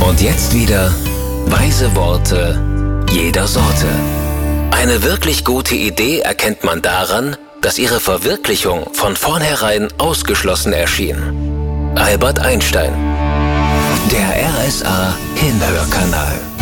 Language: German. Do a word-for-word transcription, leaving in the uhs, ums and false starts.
Und jetzt wieder weise Worte jeder Sorte. Eine wirklich gute Idee erkennt man daran, dass ihre Verwirklichung von vornherein ausgeschlossen erschien. Albert Einstein. Der R S A Hinhörkanal.